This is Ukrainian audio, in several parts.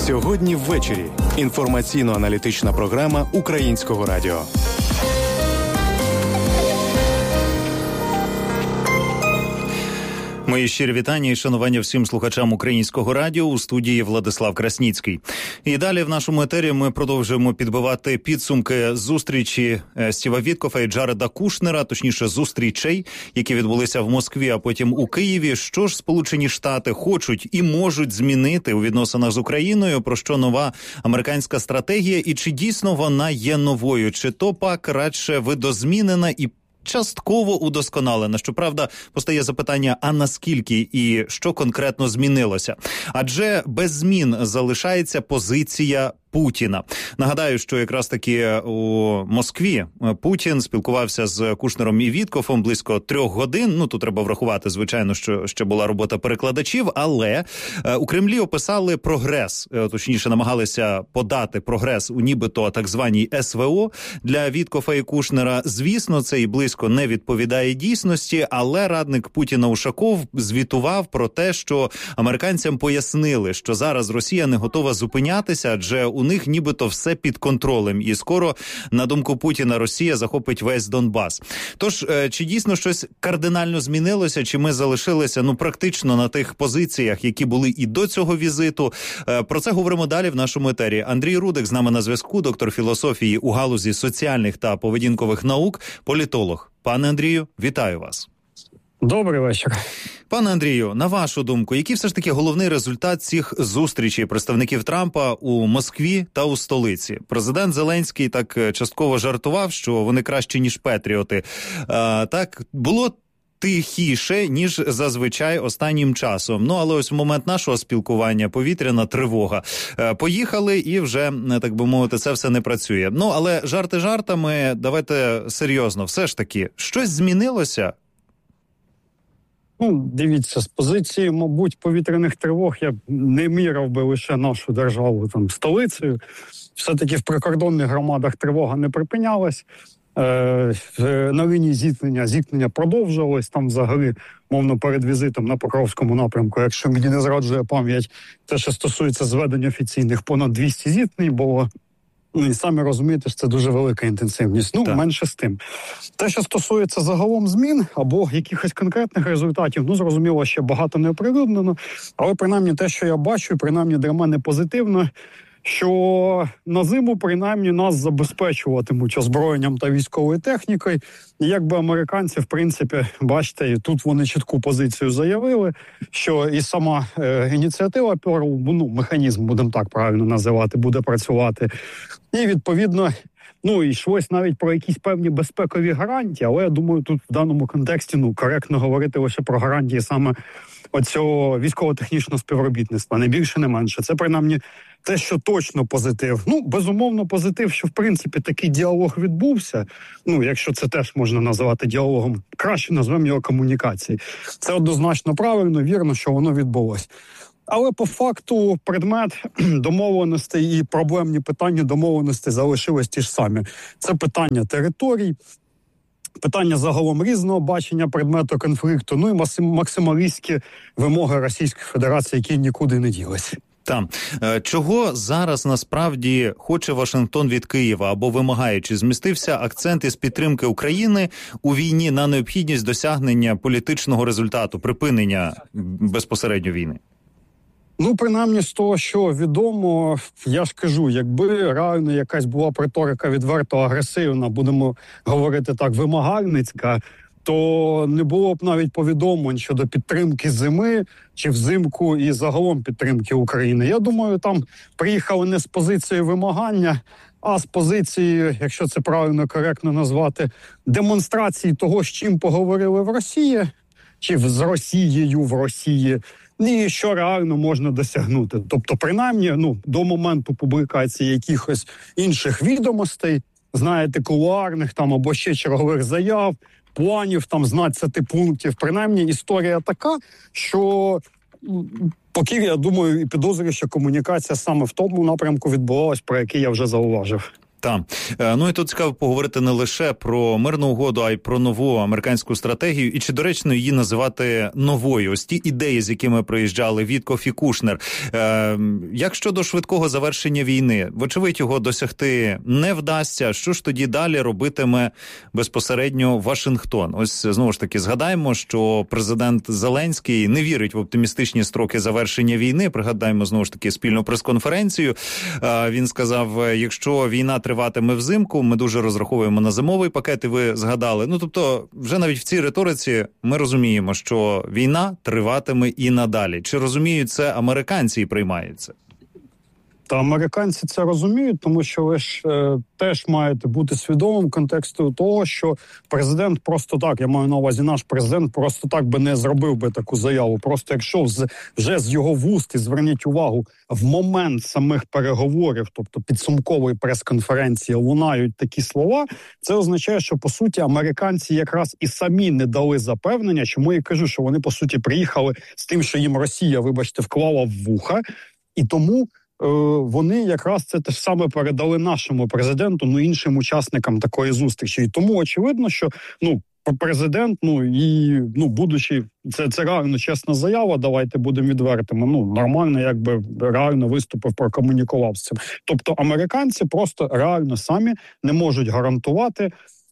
Сьогодні ввечері. Інформаційно-аналітична програма Українського радіо. Мої щирі вітання і шанування всім слухачам Українського радіо. У студії Владислав Красніцький. І далі в нашому етері ми продовжуємо підбивати підсумки зустрічі Стіва Віткофа і Джареда Кушнера, точніше зустрічей, які відбулися в Москві, а потім у Києві. Що ж Сполучені Штати хочуть і можуть змінити у відносинах з Україною, про що нова американська стратегія і чи дійсно вона є новою, чи то пак радше видозмінена і частково удосконалена. Щоправда, постає запитання, а наскільки і що конкретно змінилося? Адже без змін залишається позиція Путіна. Нагадаю, що якраз таки у Москві Путін спілкувався з Кушнером і Віткофом близько 3 годин. Ну, тут треба врахувати, звичайно, що ще була робота перекладачів, але у Кремлі описали прогрес, точніше намагалися подати прогрес у нібито так званій СВО для Віткофа і Кушнера. Звісно, це і близько не відповідає дійсності, але радник Путіна Ушаков звітував про те, що американцям пояснили, що зараз Росія не готова зупинятися, адже у них нібито все під контролем. І скоро, на думку Путіна, Росія захопить весь Донбас. Тож, чи дійсно щось кардинально змінилося, чи ми залишилися, практично на тих позиціях, які були і до цього візиту? Про це говоримо далі в нашому етері. Андрій Рудик з нами на зв'язку, доктор філософії у галузі соціальних та поведінкових наук, політолог. Пане Андрію, вітаю вас. Добрий вечір. Пане Андрію, на вашу думку, який все ж таки головний результат цих зустрічей представників Трампа у Москві та у столиці? Президент Зеленський так частково жартував, що вони кращі, ніж патріоти. Так, було тихіше, ніж зазвичай останнім часом. Але ось в момент нашого спілкування повітряна тривога. Поїхали і вже, так би мовити, це все не працює. Але жарти жартами, давайте серйозно, все ж таки, щось змінилося? Дивіться, з позиції, мабуть, повітряних тривог я б не міряв би лише нашу державу столицею. Все-таки в прикордонних громадах тривога не припинялась. На лінії зіткнення продовжувалось. Там взагалі, мовно, перед візитом на Покровському напрямку, якщо мені не зраджує пам'ять, те, що стосується зведення офіційних, понад 200 зіткнень було. І самі розумієте, що це дуже велика інтенсивність. Менше з тим. Те, що стосується загалом змін або якихось конкретних результатів, зрозуміло, ще багато не оприлюднено, але принаймні те, що я бачу, принаймні для мене позитивно, що на зиму, принаймні, нас забезпечуватимуть озброєнням та військовою технікою. І якби американці, в принципі, бачите, і тут вони чітку позицію заявили, що і сама ініціатива Перл, механізм, будемо так правильно називати, буде працювати. І, відповідно, і йшлось навіть про якісь певні безпекові гарантії, але я думаю, тут в даному контексті, коректно говорити лише про гарантії саме оцього військово-технічного співробітництва, не більше, не менше. Це, принаймні, те, що точно позитив. Безумовно, позитив, що, в принципі, такий діалог відбувся. Якщо це теж можна називати діалогом, краще назвемо його комунікації. Це однозначно правильно, вірно, що воно відбулось. Але по факту предмет домовленостей і проблемні питання домовленостей залишились ті ж самі. Це питання територій, питання загалом різного бачення предмету конфлікту, і максималістські вимоги Російської Федерації, які нікуди не ділися. Чого зараз насправді хоче Вашингтон від Києва або вимагає? Чи змістився акцент із підтримки України у війні на необхідність досягнення політичного результату, припинення безпосередньо війни? Принаймні з того, що відомо, я ж кажу, якби реально якась була б риторика відверто агресивна, будемо говорити так, вимагальницька, то не було б навіть повідомлень щодо підтримки зими чи взимку і загалом підтримки України. Я думаю, там приїхали не з позиції вимагання, а з позиції, якщо це правильно, коректно назвати, демонстрації того, з чим поговорили в Росії, чи з Росією в Росії, і що реально можна досягнути. Тобто, принаймні, до моменту публікації якихось інших відомостей, знаєте, кулуарних або ще чергових заяв, планів, з 12 пунктів, принаймні історія така, що поки, я думаю, і підозрюю, що комунікація саме в тому напрямку відбувалась, про який я вже зауважив. Так. Ну і тут цікаво поговорити не лише про мирну угоду, а й про нову американську стратегію. І чи доречно її називати новою? Ось ті ідеї, з якими приїжджали Віткоф і Кушнер. Як щодо швидкого завершення війни? Вочевидь, його досягти не вдасться. Що ж тоді далі робитиме безпосередньо Вашингтон? Ось, знову ж таки, згадаємо, що президент Зеленський не вірить в оптимістичні строки завершення війни. Пригадаємо, знову ж таки, спільну прес-конференцію. Він сказав, якщо війна триватиме взимку, ми дуже розраховуємо на зимовий пакет, і ви згадали. Ну, тобто, вже навіть в цій риториці ми розуміємо, що війна триватиме і надалі. Чи розуміють це американці і приймають це? Та американці це розуміють, тому що ви ж теж маєте бути свідомим контексту того, що президент просто так, я маю на увазі наш президент, просто так би не зробив би таку заяву. Просто якщо вже з його вуст, і зверніть увагу, в момент самих переговорів, тобто підсумкової прес-конференції, лунають такі слова, це означає, що, по суті, американці якраз і самі не дали запевнення, чому я кажу, що вони, по суті, приїхали з тим, що їм Росія, вибачте, вклала в вуха, і тому вони якраз це те ж саме передали нашому президенту, іншим учасникам такої зустрічі. І тому очевидно, що президент, будучи, це реально чесна заява, давайте будемо відвертими, нормально, якби реально виступив, прокомунікував з цим. Тобто американці просто реально самі не можуть гарантувати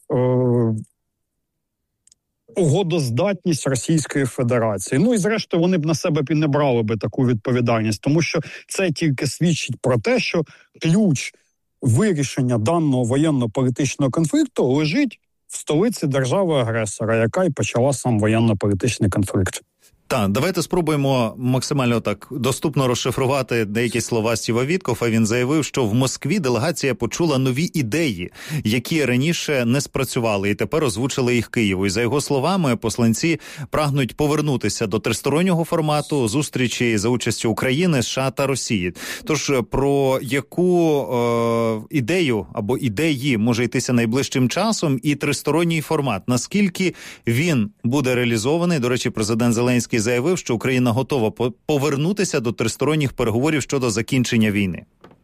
угодоздатність Російської Федерації. І зрештою вони б на себе не брали би таку відповідальність, тому що це тільки свідчить про те, що ключ вирішення даного воєнно-політичного конфлікту лежить в столиці держави-агресора, яка й почала сам воєнно-політичний конфлікт. Так, давайте спробуємо максимально так доступно розшифрувати деякі слова Стіва Віткофа. Він заявив, що в Москві делегація почула нові ідеї, які раніше не спрацювали, і тепер озвучили їх Києву. І за його словами, посланці прагнуть повернутися до тристороннього формату зустрічі за участю України, США та Росії. Тож про яку ідею або ідеї може йтися найближчим часом і тристоронній формат? Наскільки він буде реалізований? До речі, президент Зеленський заявив, що Україна готова повернутися до тристоронніх переговорів щодо закінчення війни.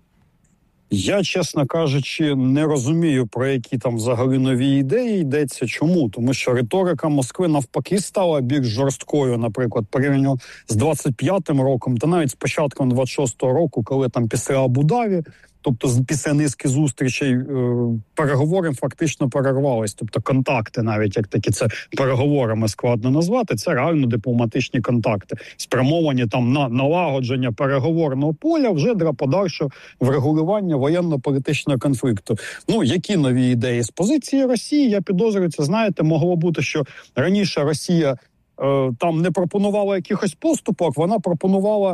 Я, чесно кажучи, не розумію, про які там взагалі нові ідеї йдеться. Чому? Тому що риторика Москви навпаки стала більш жорсткою, наприклад, порівняно з 25-м роком, та навіть з початком 26-го року, коли там після Абу-Дабі, тобто після низки зустрічей, переговори фактично перервались. Тобто контакти навіть, як такі, це переговорами складно назвати, це реально дипломатичні контакти, спрямовані там на налагодження переговорного поля вже для подальшого врегулювання воєнно-політичного конфлікту. Які нові ідеї? З позиції Росії, я підозрюю, це, знаєте, могло бути, що раніше Росія там не пропонувала якихось поступок, вона пропонувала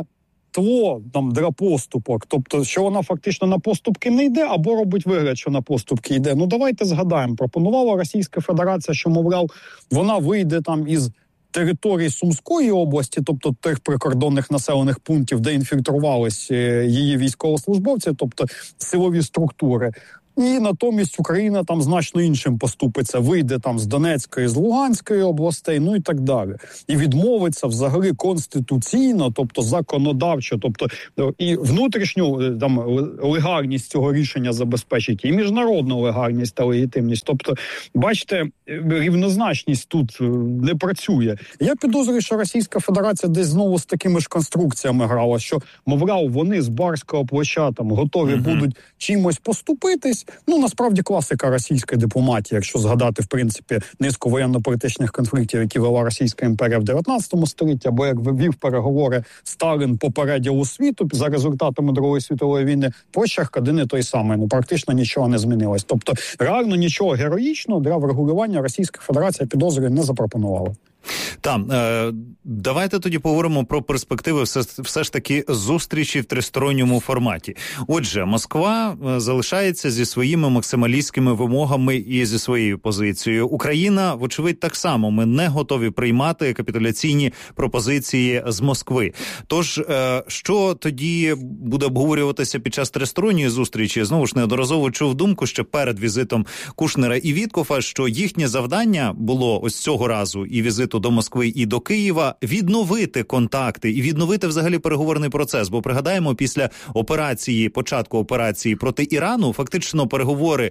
для поступок, тобто, що вона фактично на поступки не йде, або робить вигляд, що на поступки йде. Давайте згадаємо, пропонувала Російська Федерація, що, мовляв, вона вийде там із території Сумської області, тобто тих прикордонних населених пунктів, де інфільтрувалися її військовослужбовці, тобто силові структури. І натомість Україна там значно іншим поступиться, вийде там з Донецької, з Луганської областей, і так далі. І відмовиться взагалі конституційно, тобто законодавчо, тобто і внутрішню там легальність цього рішення забезпечить, і міжнародну легальність та легітимність. Тобто, бачите, рівнозначність тут не працює. Я підозрюю, що Російська Федерація десь знову з такими ж конструкціями грала, що, мовляв, вони з барського плеча там готові будуть чимось поступитись. Насправді класика російської дипломатії, якщо згадати, в принципі, низку воєнно-політичних конфліктів, які вела Російська імперія в 19 столітті, або як вів переговори Сталін по переділу світу за результатами Другої світової війни, почерк один і той самий. Практично нічого не змінилось. Тобто, реально нічого героїчного для врегулювання Російська Федерація, підозрюю, не запропонувала. Так, давайте тоді поговоримо про перспективи все ж таки зустрічі в тристоронньому форматі. Отже, Москва залишається зі своїми максималістськими вимогами і зі своєю позицією. Україна, вочевидь, так само. Ми не готові приймати капітуляційні пропозиції з Москви. Тож, що тоді буде обговорюватися під час тристоронньої зустрічі? Знову ж неодноразово чув думку ще перед візитом Кушнера і Віткофа, що їхнє завдання було ось цього разу і візиту транзиту до Москви і до Києва, відновити контакти і відновити взагалі переговорний процес. Бо пригадаємо, після початку операції проти Ірану, фактично переговори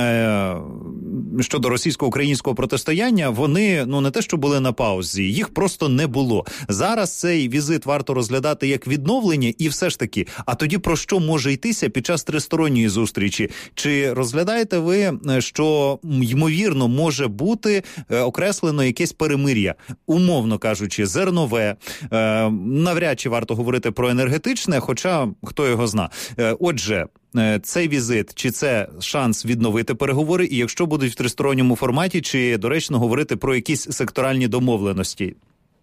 щодо російсько-українського протистояння, вони, не те, що були на паузі, їх просто не було. Зараз цей візит варто розглядати як відновлення, і все ж таки, а тоді про що може йтися під час тристоронньої зустрічі? Чи розглядаєте ви, що ймовірно може бути окреслено якесь перемир'я, умовно кажучи, зернове, навряд чи варто говорити про енергетичне, хоча хто його зна. Отже, цей візит, чи це шанс відновити переговори, і якщо будуть в тристоронньому форматі, чи доречно говорити про якісь секторальні домовленості?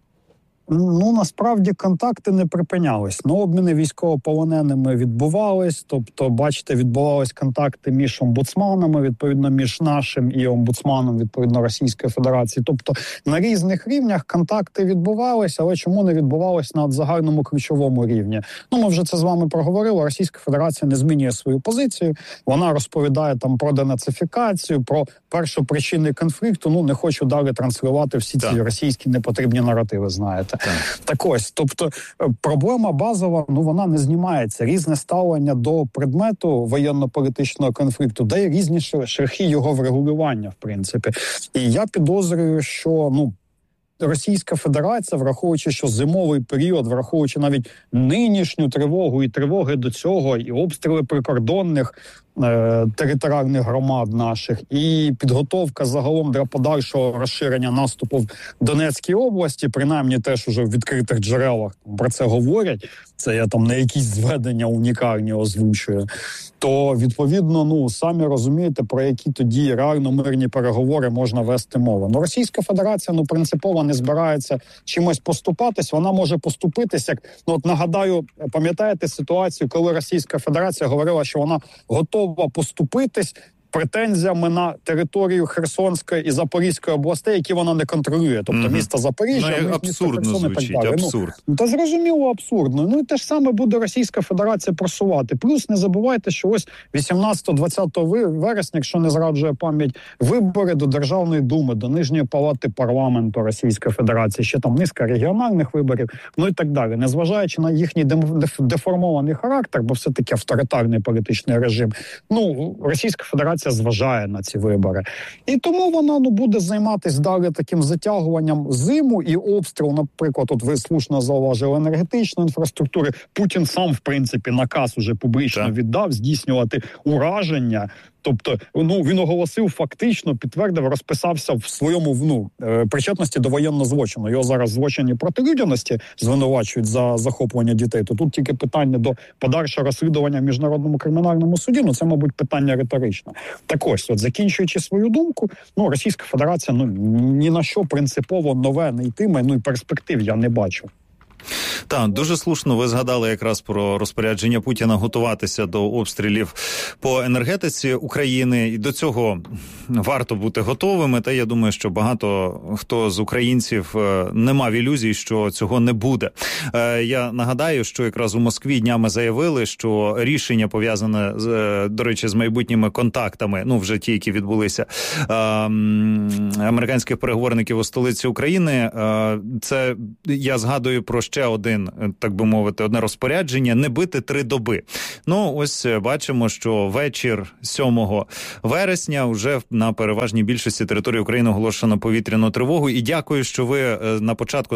Насправді контакти не припинялись. Обміни військовополоненими відбувались. Тобто, бачите, відбувались контакти між омбудсманами, відповідно, між нашим і омбудсманом, відповідно, Російської Федерації. Тобто, на різних рівнях контакти відбувались, але чому не відбувались на загальному ключовому рівні? Ми вже це з вами проговорили. Російська Федерація не змінює свою позицію. Вона розповідає там про денацифікацію, про першопричини конфлікту. Не хочу далі транслювати всі ці російські непотрібні наративи, знаєте. Так ось, тобто проблема базова, вона не знімається. Різне ставлення до предмету воєнно-політичного конфлікту дає різні шляхи його врегулювання, в принципі. І я підозрюю, що, Російська Федерація, враховуючи, що зимовий період, враховуючи навіть нинішню тривогу і тривоги до цього, і обстріли прикордонних територіальних громад наших, і підготовка загалом для подальшого розширення наступу в Донецькій області, принаймні теж уже в відкритих джерелах про це говорять, це я там не якісь зведення унікальні озвучую, то, відповідно, самі розумієте, про які тоді реально мирні переговори можна вести мову. Російська Федерація, принципово не збирається чимось поступатись, вона може поступитись, як, нагадаю, пам'ятаєте ситуацію, коли Російська Федерація говорила, що вона готова поступитись претензіями на територію Херсонської і Запорізької областей, які вона не контролює. Тобто місто Запоріжжя, абсурдно звучить, абсурд. Та зрозуміло, абсурдно. І те ж саме буде Російська Федерація просувати. Плюс не забувайте, що ось 18-20 вересня, якщо не зраджує пам'ять, вибори до Державної Думи, до Нижньої палати парламенту Російської Федерації, ще там низка регіональних виборів, і так далі. Незважаючи на їхній деформований характер, бо все-таки авторитарний політичний режим, Російська Федерація зважає на ці вибори. І тому вона буде займатися далі таким затягуванням зиму і обстріл, наприклад, от ви слушно зауважили, енергетичної інфраструктури. Путін сам, в принципі, наказ уже публічно віддав здійснювати ураження. Тобто, він оголосив фактично, підтвердив, розписався в своєму причетності до воєнного злочину. Його зараз злочинні проти людяності звинувачують за захоплення дітей. То тут тільки питання до подальшого розслідування в Міжнародному кримінальному суді. Це, мабуть, питання риторичне. Так ось, закінчуючи свою думку, Російська Федерація ні на що принципово нове не йтиме, і перспектив я не бачу. Так, дуже слушно ви згадали якраз про розпорядження Путіна готуватися до обстрілів по енергетиці України. І до цього варто бути готовими. Та я думаю, що багато хто з українців не мав ілюзій, що цього не буде. Я нагадаю, що якраз у Москві днями заявили, що рішення пов'язане, до речі, з майбутніми контактами, вже ті, які відбулися, американських переговорників у столиці України, це я згадую про ще так би мовити, одне розпорядження – не бити 3 доби. Ось бачимо, що вечір 7 вересня вже на переважній більшості території України оголошено повітряну тривогу. І дякую, що ви на початку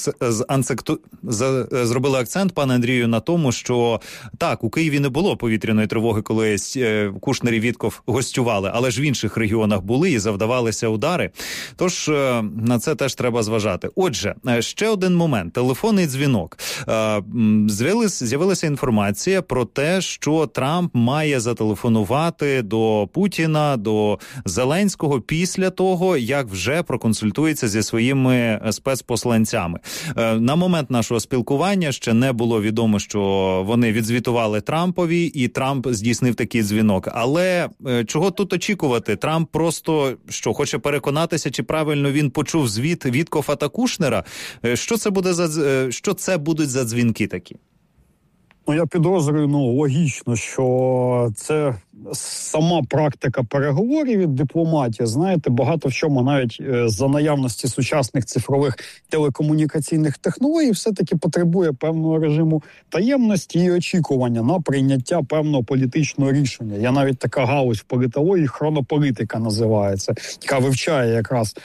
зробили акцент, пане Андрію, на тому, що так, у Києві не було повітряної тривоги, коли Кушнер і Вітков гостювали, але ж в інших регіонах були і завдавалися удари. Тож на це теж треба зважати. Отже, ще один момент. Телефонний дзвінок. З'явилася інформація про те, що Трамп має зателефонувати до Путіна, до Зеленського після того, як вже проконсультується зі своїми спецпосланцями. На момент нашого спілкування ще не було відомо, що вони відзвітували Трампові, і Трамп здійснив такий дзвінок. Але чого тут очікувати? Трамп просто, хоче переконатися, чи правильно він почув звіт Віткофа та Кушнера? Що це будуть за дзвінки такі? Я підозрюю, логічно, що це сама практика переговорів і дипломатія. Знаєте, багато в чому навіть за наявності сучасних цифрових телекомунікаційних технологій все-таки потребує певного режиму таємності і очікування на прийняття певного політичного рішення. Є навіть така галузь в політології, хронополітика називається, яка вивчає якраз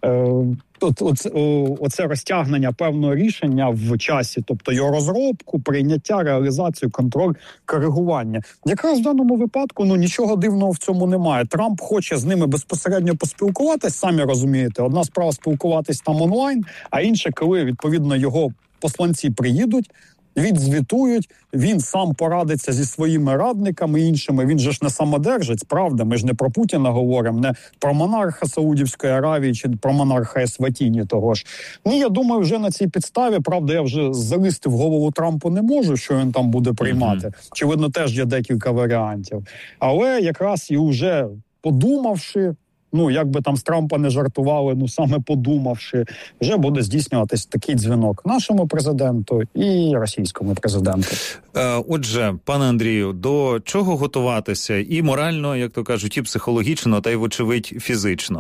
оце розтягнення певного рішення в часі, тобто його розробку, прийняття, реалізацію, контроль, коригування. Якраз в даному випадку нічого дивного в цьому немає. Трамп хоче з ними безпосередньо поспілкуватись, самі розумієте. Одна справа спілкуватись там онлайн, а інша, коли, відповідно, його посланці приїдуть, відзвітують, він сам порадиться зі своїми радниками іншими. Він же ж не самодержець, правда? Ми ж не про Путіна говоримо, не про монарха Саудівської Аравії чи про монарха Есватіні того ж. Я думаю, вже на цій підставі, правда, я вже залізти в голову Трампу не можу, що він там буде приймати. Очевидно, теж є декілька варіантів. Але якраз і вже подумавши, як би там з Трампа не жартували, саме подумавши, вже буде здійснюватись такий дзвінок нашому президенту і російському президенту. Отже, пане Андрію, до чого готуватися і морально, як то кажуть, і психологічно, та й, вочевидь, фізично?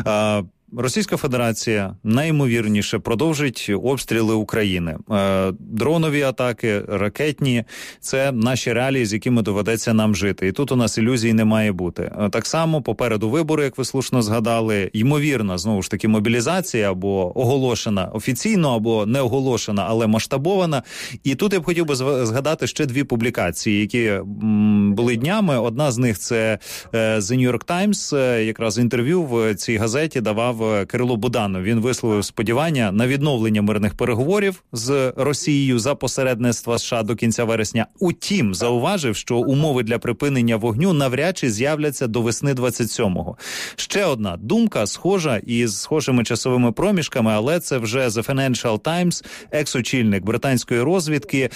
Російська Федерація найімовірніше продовжить обстріли України. Дронові атаки, ракетні – це наші реалії, з якими доведеться нам жити. І тут у нас ілюзій не має бути. Так само попереду вибори, як ви слушно згадали, ймовірна, знову ж таки, мобілізація або оголошена офіційно, або не оголошена, але масштабована. І тут я б хотів би згадати ще дві публікації, які були днями. Одна з них – це The New York Times, якраз інтерв'ю в цій газеті давав Кирило Буданов. Він висловив сподівання на відновлення мирних переговорів з Росією за посередництва США до кінця вересня. Утім, зауважив, що умови для припинення вогню навряд чи з'являться до весни 27-го. Ще одна думка, схожа і з схожими часовими проміжками, але це вже The Financial Times, екс-очільник британської розвідки,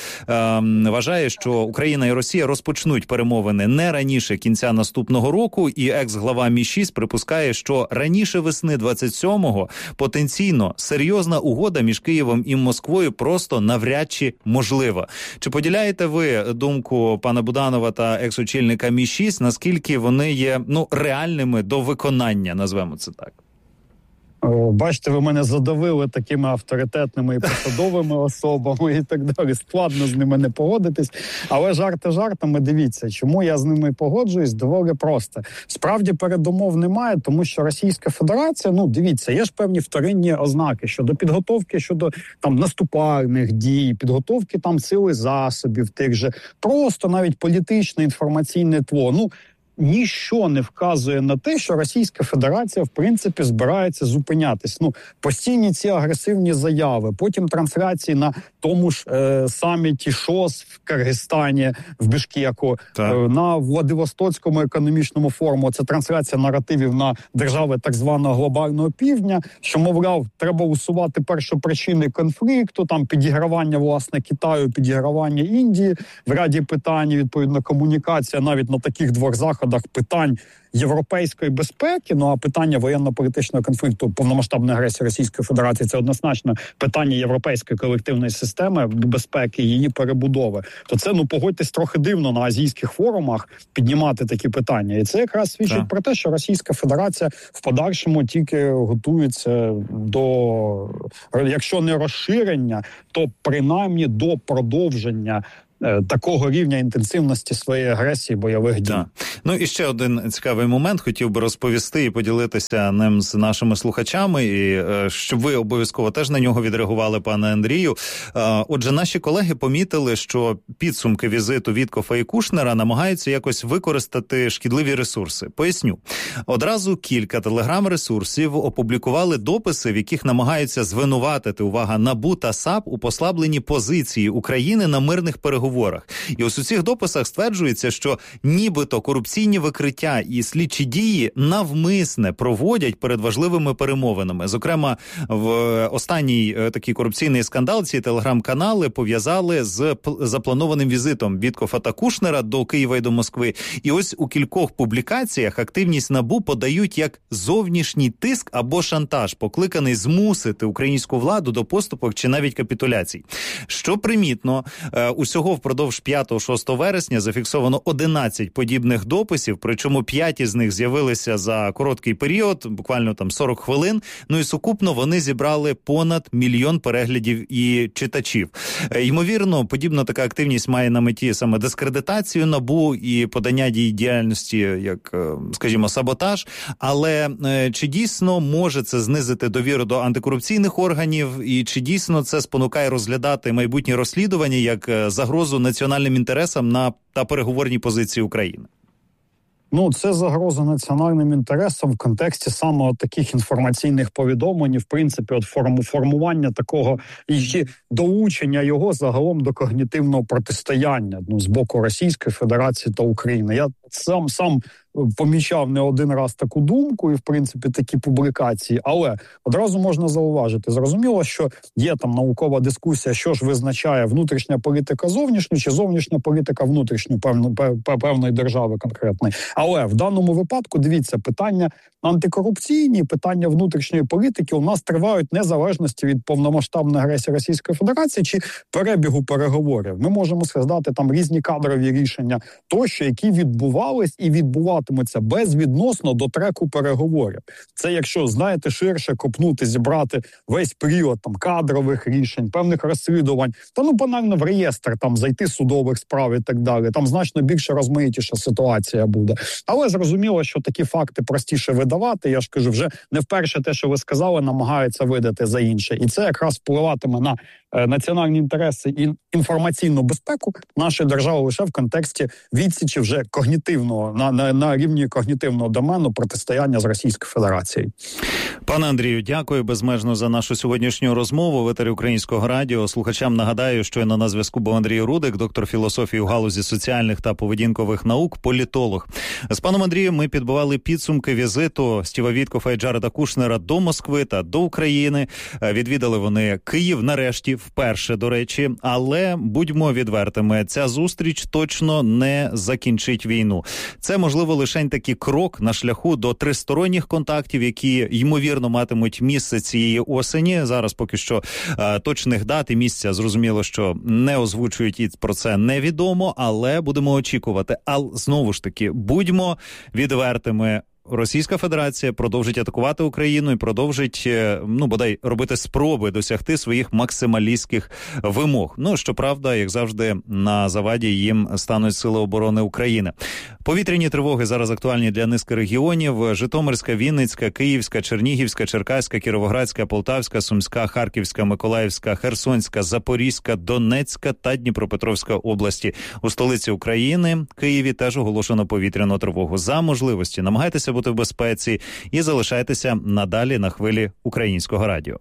вважає, що Україна і Росія розпочнуть перемовини не раніше кінця наступного року, і екс-глава Мі-6 припускає, що раніше весни 27-го потенційно серйозна угода між Києвом і Москвою просто навряд чи можлива. Чи поділяєте ви думку пана Буданова та екс-очільника Мі-6, наскільки вони є реальними до виконання, назвемо це так? Бачите, ви мене задавили такими авторитетними і посадовими особами і так далі. Складно з ними не погодитись. Але жарти жартами, дивіться, чому я з ними погоджуюсь, доволі просто. Справді передумов немає, тому що Російська Федерація, дивіться, є ж певні вторинні ознаки щодо підготовки, щодо наступальних дій, підготовки сил і засобів тих же. Просто навіть політичне, інформаційне тло. Ніщо не вказує на те, що Російська Федерація, в принципі, збирається зупинятись. Постійні ці агресивні заяви, потім трансляції на тому ж саміті ШОС в Киргизстані, в Бішкеку, на Владивостоцькому економічному форуму. Це трансляція наративів на держави так званого глобального півдня, що, мовляв, треба усувати першопричини конфлікту, підігравання, власне, Китаю, підігравання Індії в ряді питань, відповідно, комунікація навіть на таких двох заходах питань європейської безпеки, а питання воєнно-політичного конфлікту, повномасштабної агресії Російської Федерації – це однозначно питання європейської колективної системи безпеки, її перебудови. То це, погодьтесь, трохи дивно на азійських форумах піднімати такі питання. І це якраз свідчить про те, що Російська Федерація в подальшому тільки готується до, якщо не розширення, то принаймні до продовження такого рівня інтенсивності своєї агресії, бойових дій. І ще один цікавий момент хотів би розповісти і поділитися ним з нашими слухачами, і щоб ви обов'язково теж на нього відреагували, пане Андрію. Отже, наші колеги помітили, що підсумки візиту Віткофа і Кушнера намагаються якось використати шкідливі ресурси. Поясню. Одразу кілька телеграм-ресурсів опублікували дописи, в яких намагаються звинуватити, увага, НАБУ та САП у послабленні позиції України на мирних переговорах. І ось у цих дописах стверджується, що нібито корупційні викриття і слідчі дії навмисне проводять перед важливими перемовинами. Зокрема, в останній такий корупційний скандал ці телеграм-канали пов'язали з запланованим візитом Віткофа та Кушнера до Києва і до Москви. І ось у кількох публікаціях активність НАБУ подають як зовнішній тиск або шантаж, покликаний змусити українську владу до поступок чи навіть капітуляцій. Що примітно, усього впродовж 5-6 вересня зафіксовано 11 подібних дописів, причому 5 із них з'явилися за короткий період, буквально там 40 хвилин. Ну і сукупно вони зібрали понад 1 мільйон переглядів і читачів. Ймовірно, подібна така активність має на меті саме дискредитацію НАБУ і подання її діяльності як, скажімо, саботаж. Але чи дійсно може це знизити довіру до антикорупційних органів і чи дійсно це спонукає розглядати майбутні розслідування як загрозу національним інтересам та переговорній позиції України? Ну, це загроза національним інтересам в контексті саме таких інформаційних повідомлень, в принципі, от формування такого і долучення його загалом до когнітивного протистояння з боку Російської Федерації та України. Я сам помічав не один раз таку думку і, в принципі, такі публікації, але одразу можна зауважити. Зрозуміло, що є там наукова дискусія, що ж визначає внутрішня політика зовнішню чи зовнішня політика внутрішню певної держави конкретної. Але в даному випадку, дивіться, питання антикорупційні, питання внутрішньої політики у нас тривають незалежності від повномасштабної агресії Російської Федерації чи перебігу переговорів. Ми можемо згадати там різні кадрові рішення тощо, які відбувались і відбуватимуться безвідносно до треку переговорів. Це якщо, знаєте, ширше копнути, зібрати весь період там кадрових рішень, певних розслідувань, та банально в реєстр там зайти судових справ і так далі. Там значно більше розмаїтіша ситуація буде. Але зрозуміло, що такі факти простіше видавати. Я ж кажу, вже не вперше те, що ви сказали, намагаються видати за інше. І це якраз впливатиме на національні інтереси і інформаційну безпеку нашої держави лише в контексті відсічі вже когнітивного, на рівні когнітивного домену протистояння з Російською Федерацією. Пане Андрію, дякую безмежно за нашу сьогоднішню розмову в етері Українського радіо. Слухачам нагадаю, що на зв'язку був Андрій Рудик, доктор філософії у галузі соціальних та поведінкових наук, політолог. З паном Андрієм ми підбивали підсумки візиту Стіва Віткофа і Джареда Кушнера до Москви та до України. Відвідали вони Київ нарешті, вперше, до речі, але будьмо відвертими, ця зустріч точно не закінчить війну. Це, можливо, лишень такий крок на шляху до тристоронніх контактів, які, ймовірно, матимуть місце цієї осені. Зараз поки що точних дат і місця, зрозуміло, що не озвучують і про це невідомо, але будемо очікувати. А знову ж таки, будьмо відвертими. Російська Федерація продовжить атакувати Україну і продовжить, бодай, робити спроби досягти своїх максималістських вимог. Щоправда, як завжди, на заваді їм стануть Сили оборони України. Повітряні тривоги зараз актуальні для низки регіонів. Житомирська, Вінницька, Київська, Чернігівська, Черкаська, Кіровоградська, Полтавська, Сумська, Харківська, Миколаївська, Херсонська, Запорізька, Донецька та Дніпропетровська області. У столиці України, Києві, теж оголошено повітряну тривогу. За можливості намагайтеся бути в безпеці і залишайтеся надалі на хвилі Українського радіо.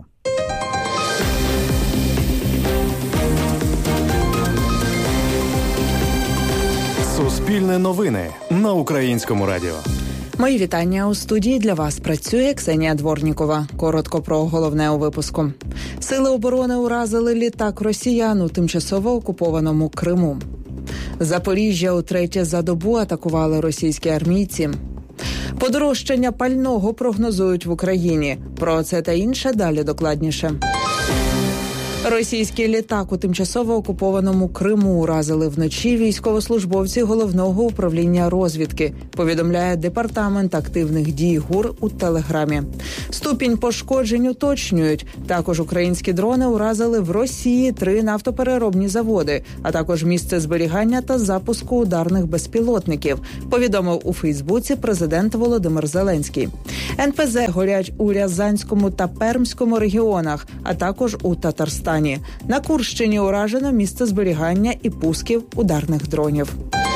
Суспільне новини на Українському радіо. Мої вітання. У студії для вас працює Ксенія Дворнікова. Коротко про головне у випуску. Сили оборони уразили літак росіян у тимчасово окупованому Криму. Запоріжжя утретє за добу атакували російські армійці. Подорожчання пального прогнозують в Україні. Про це та інше далі докладніше. Російський літак у тимчасово окупованому Криму уразили вночі військовослужбовці Головного управління розвідки, повідомляє Департамент активних дій ГУР у Телеграмі. Ступінь пошкоджень уточнюють. Також українські дрони уразили в Росії 3 нафтопереробні заводи, а також місце зберігання та запуску ударних безпілотників, повідомив у Фейсбуці президент Володимир Зеленський. НПЗ горять у Рязанському та Пермському регіонах, а також у Татарстані. На Курщині уражено місце зберігання і пусків ударних дронів.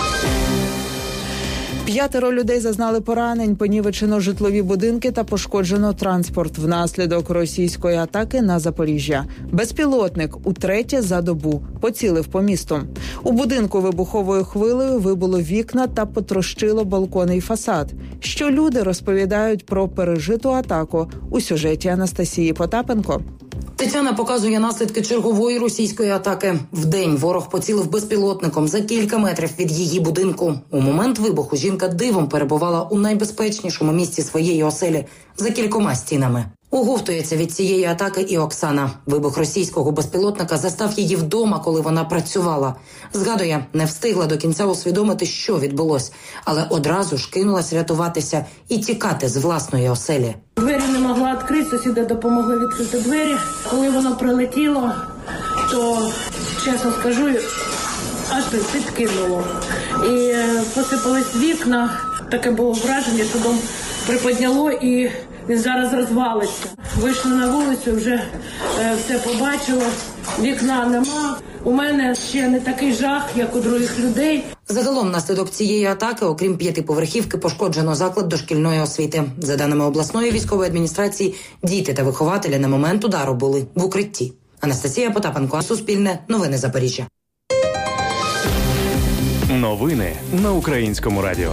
5 людей зазнали поранень, понівечено житлові будинки та пошкоджено транспорт внаслідок російської атаки на Запоріжжя. Безпілотник утретє за добу поцілив по місту. У будинку вибуховою хвилею вибуло вікна та потрощило балконний фасад. Що люди розповідають про пережиту атаку у сюжеті Анастасії Потапенко. Тетяна показує наслідки чергової російської атаки. Вдень ворог поцілив безпілотником за кілька метрів від її будинку. У момент вибуху жінка дивом перебувала у найбезпечнішому місці своєї оселі за кількома стінами. Оговтується від цієї атаки і Оксана. Вибух російського безпілотника застав її вдома, коли вона працювала. Згадує, не встигла до кінця усвідомити, що відбулось, але одразу ж кинулась рятуватися і тікати з власної оселі. Двері не могла відкрити, сусіди допомогли відкрити двері. Коли воно прилетіло, то, чесно скажу, аж підкинуло. І посипались вікна, таке було враження, що дом приподняло і він зараз розвалиться. Вийшли на вулицю, вже все побачили, вікна нема. У мене ще не такий жах, як у других людей. Загалом, внаслідок цієї атаки, окрім 5-поверхівки, пошкоджено заклад дошкільної освіти. За даними обласної військової адміністрації, діти та вихователі на момент удару були в укритті. Анастасія Потапенко, Суспільне, Новини Запоріжжя. Новини на Українському радіо.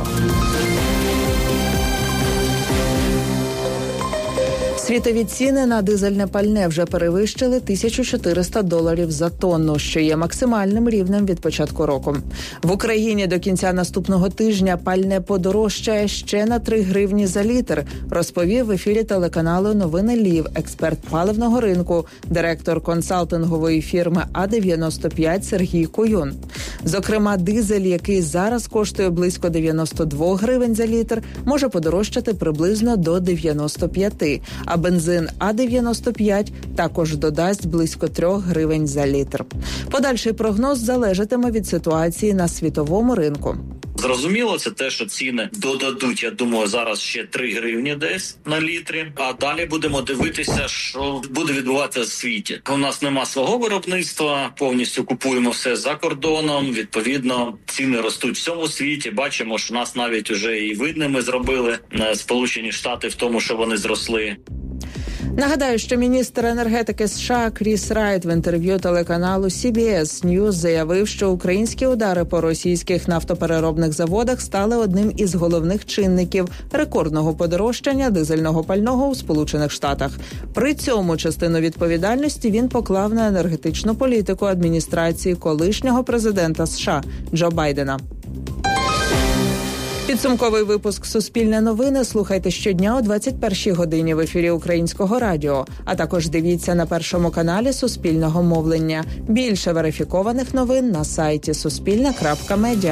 Світові ціни на дизельне пальне вже перевищили $1400 за тонну, що є максимальним рівнем від початку року. В Україні до кінця наступного тижня пальне подорожчає ще на 3 гривні за літр, розповів в ефірі телеканалу «Новини Львів» експерт паливного ринку, директор консалтингової фірми А-95 Сергій Куюн. Зокрема, дизель, який зараз коштує близько 92 гривень за літр, може подорожчати приблизно до 95, а бензин А-95 також додасть близько 3 гривень за літр. Подальший прогноз залежатиме від ситуації на світовому ринку. Зрозуміло, це те, що ціни додадуть, я думаю, зараз ще 3 гривні десь на літрі. А далі будемо дивитися, що буде відбуватися в світі. У нас нема свого виробництва, повністю купуємо все за кордоном. Відповідно, ціни ростуть в всьому світі. Бачимо, що нас навіть уже і видними зробили Сполучені Штати в тому, що вони зросли. Нагадаю, що міністр енергетики США Кріс Райт в інтерв'ю телеканалу CBS News заявив, що українські удари по російських нафтопереробних заводах стали одним із головних чинників рекордного подорожчання дизельного пального у Сполучених Штатах. При цьому частину відповідальності він поклав на енергетичну політику адміністрації колишнього президента США Джо Байдена. Підсумковий випуск «Суспільне новини» слухайте щодня о 21-й годині в ефірі Українського радіо, а також дивіться на Першому каналі Суспільного мовлення. Більше верифікованих новин на сайті suspilne.media.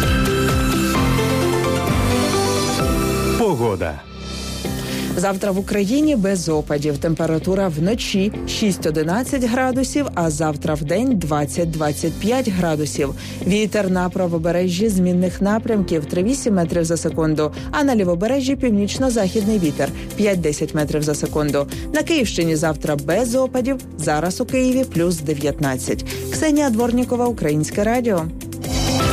Погода. Завтра в Україні без опадів. Температура вночі 6-11 градусів, а завтра вдень 20-25 градусів. Вітер на правобережжі змінних напрямків 3-8 метрів за секунду, а на лівобережжі північно-західний вітер 5-10 метрів за секунду. На Київщині завтра без опадів, зараз у Києві плюс 19. Ксенія Дворнікова, Українське радіо.